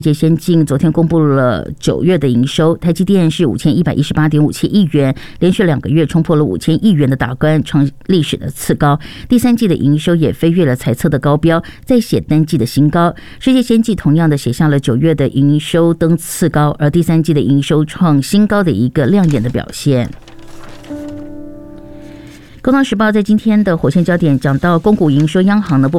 界先进昨天公布了9月的营收，台积电是5118.57亿元，连续2个月冲破了5000亿元的大关，创历史的次高。第3季的营收也飞跃了财测的高标，再写单季的新高。世界先进同样的写下了9月的营收登次高，而第3季的营收创新高的一个亮眼的表现。工商时报在今天的火线焦点讲到，公股营收央行呢不